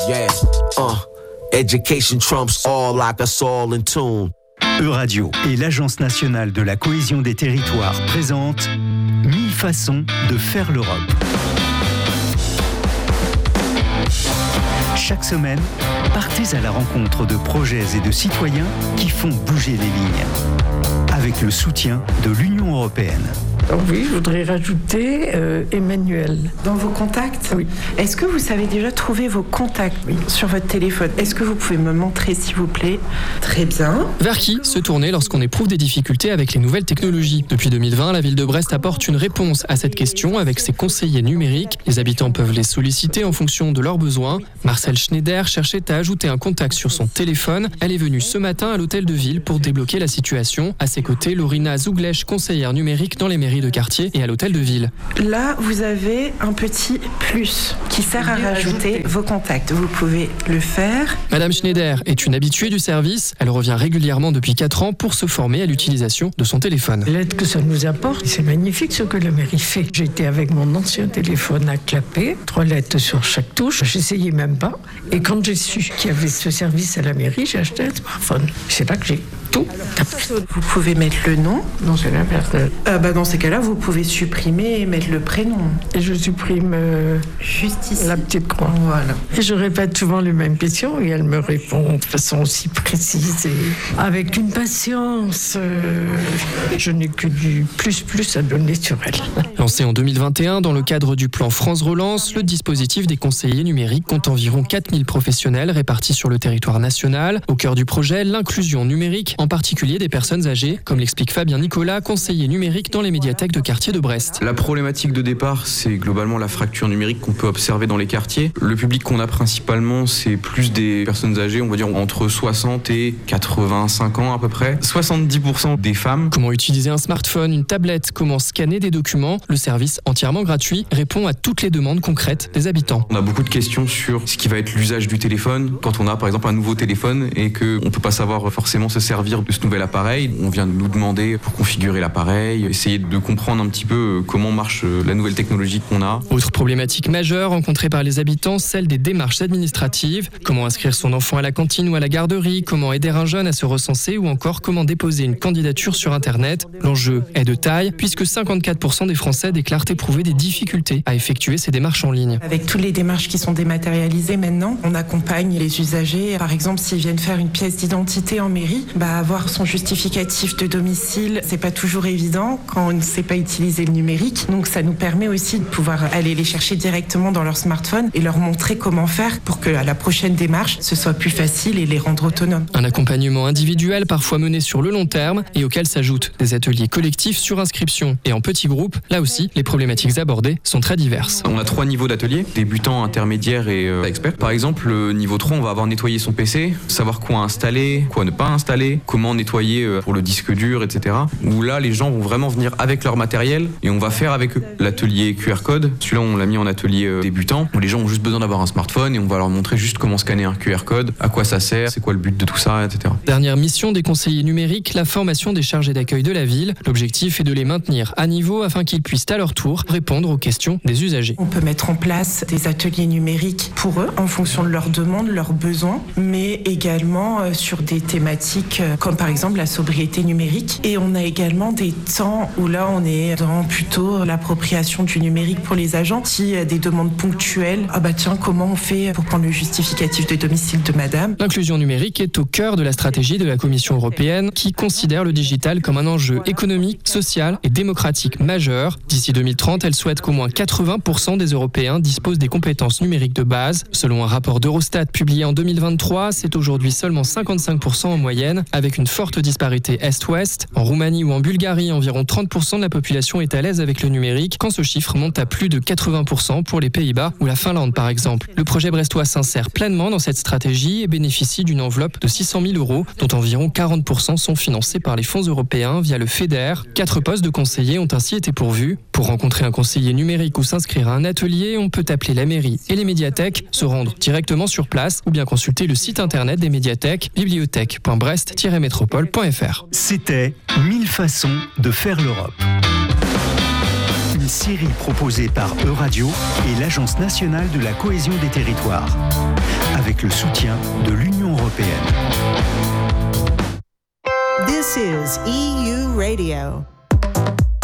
Yeah, education trumps all, like us all in tune. Euradio et l'Agence nationale de la cohésion des territoires présentent 1000 façons de faire l'Europe. Chaque semaine, partez à la rencontre de projets et de citoyens qui font bouger les lignes. Avec le soutien de l'Union européenne. Alors oui, je voudrais rajouter Emmanuel. Dans vos contacts ? Oui. Est-ce que vous savez déjà trouver vos contacts sur votre téléphone ? Est-ce que vous pouvez me montrer, s'il vous plaît ? Très bien. Vers qui se tourner lorsqu'on éprouve des difficultés avec les nouvelles technologies ? Depuis 2020, la ville de Brest apporte une réponse à cette question avec ses conseillers numériques. Les habitants peuvent les solliciter en fonction de leurs besoins. Marcel Schneider cherchait à ajouter un contact sur son téléphone. Elle est venue ce matin à l'hôtel de ville pour débloquer la situation. À ses côtés, Lorina Zouglèche, conseillère numérique dans les mairies de quartier et à l'hôtel de ville. Là, vous avez un petit plus qui sert à rajouter vos contacts. Vous pouvez le faire. Madame Schneider est une habituée du service. Elle revient régulièrement depuis 4 ans pour se former à l'utilisation de son téléphone. L'aide que ça nous apporte, c'est magnifique ce que la mairie fait. J'étais avec mon ancien téléphone à clapper, 3 lettres sur chaque touche. J'essayais même pas. Et quand j'ai su qu'il y avait ce service à la mairie, j'ai acheté un smartphone. C'est là que j'ai tout tapé. Vous pouvez mettre le nom. Non, c'est l'inverse. Dans ces cas-là, vous pouvez supprimer et mettre le prénom. Et je supprime juste ici. La petite croix. Voilà. Et je répète souvent les mêmes questions et elle me répond de façon aussi précise et avec une patience. Je n'ai que du plus à donner sur elle. Lancé en 2021 dans le cadre du plan France Relance, le dispositif des conseillers numériques compte environ 4000 professionnels répartis sur le territoire national. Au cœur du projet, l'inclusion numérique, en particulier des personnes âgées, comme l'explique Fabien Nicolas, conseiller numérique dans les médiathèques de quartier de Brest. La problématique de départ, c'est globalement la fracture numérique qu'on peut observer dans les quartiers. Le public qu'on a principalement, c'est plus des personnes âgées, on va dire entre 60 et 85 ans à peu près. 70% des femmes. Comment utiliser un smartphone, une tablette, comment scanner des documents ? Le service entièrement gratuit répond à toutes les demandes concrètes des habitants. On a beaucoup de questions sur ce qui va être l'usage du téléphone. Quand on a par exemple un nouveau téléphone et qu'on ne peut pas savoir forcément se servir de ce nouvel appareil, on vient de nous demander pour configurer l'appareil, essayer de comprendre un petit peu comment marche la nouvelle technologie qu'on a. Autre problématique majeure rencontrée par les habitants, celle des démarches administratives. Comment inscrire son enfant à la cantine ou à la garderie, comment aider un jeune à se recenser ou encore comment déposer une candidature sur Internet. L'enjeu est de taille puisque 54% des Français déclarent éprouver des difficultés à effectuer ces démarches en ligne. Avec toutes les démarches qui sont dématérialisées maintenant, on accompagne les usagers. Par exemple, s'ils viennent faire une pièce d'identité en mairie, avoir son justificatif de domicile, c'est pas toujours évident quand on ne sait pas utiliser le numérique. Donc ça nous permet aussi de pouvoir aller les chercher directement dans leur smartphone et leur montrer comment faire pour que à la prochaine démarche, ce soit plus facile et les rendre autonomes. Un accompagnement individuel parfois mené sur le long terme et auquel s'ajoutent des ateliers collectifs sur inscription et en petits groupes. Là aussi, les problématiques abordées sont très diverses. On a 3 niveaux d'ateliers, débutant, intermédiaire et expert. Par exemple, le niveau 3, on va avoir nettoyé son PC, savoir quoi installer, quoi ne pas installer, comment nettoyer pour le disque dur, etc. Où là, les gens vont vraiment venir avec leur matériel et on va faire avec eux. L'atelier QR code, celui-là, on l'a mis en atelier débutant, où les gens ont juste besoin d'avoir un smartphone et on va leur montrer juste comment scanner un QR code, à quoi ça sert, c'est quoi le but de tout ça, etc. Dernière mission des conseillers numériques, la formation des chargés d'accueil de la ville. L'objectif est de les maintenir à niveau afin qu'ils puissent à leur tour répondre aux questions des usagers. On peut mettre en place des ateliers numériques pour eux en fonction de leurs demandes, leurs besoins, mais également sur des thématiques comme par exemple la sobriété numérique. Et on a également des temps où là on est dans plutôt l'appropriation du numérique pour les agents. Si des demandes ponctuelles, comment on fait pour prendre le justificatif de domicile de madame ? L'inclusion numérique est au cœur de la stratégie de la Commission européenne qui considère le digital comme un enjeu économique, social et démocratique majeur. D'ici 2030, elle souhaite qu'au moins 80% des Européens disposent des compétences numériques de base. Selon un rapport d'Eurostat publié en 2023, c'est aujourd'hui seulement 55% en moyenne, avec une forte disparité Est-Ouest. En Roumanie ou en Bulgarie, environ 30% de la population est à l'aise avec le numérique, quand ce chiffre monte à plus de 80% pour les Pays-Bas ou la Finlande par exemple. Le projet brestois s'insère pleinement dans cette stratégie et bénéficie d'une enveloppe de 600 000 €, dont environ 40% sont financés par les fonds européens via le FEDER. 4 postes de conseillers ont ainsi été pourvus. Pour rencontrer un conseiller numérique ou s'inscrire à un atelier, on peut appeler la mairie et les médiathèques, se rendre directement sur place ou bien consulter le site internet des médiathèques, bibliothèque.brest-métropole.fr. C'était 1000 façons de faire l'Europe. Une série proposée par Euradio et l'Agence nationale de la cohésion des territoires. Avec le soutien de l'Union européenne. This is EU Radio.